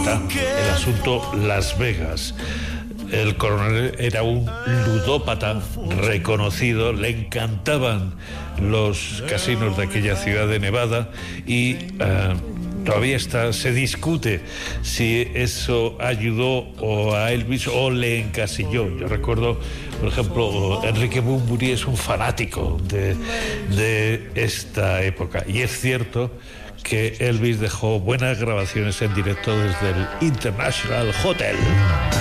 está el asunto Las Vegas. El coronel era un ludópata reconocido, le encantaban los casinos de aquella ciudad de Nevada y todavía se discute si eso ayudó o a Elvis o le encasilló. Yo recuerdo, por ejemplo, Enrique Bunbury es un fanático de esta época y es cierto que Elvis dejó buenas grabaciones en directo desde el International Hotel.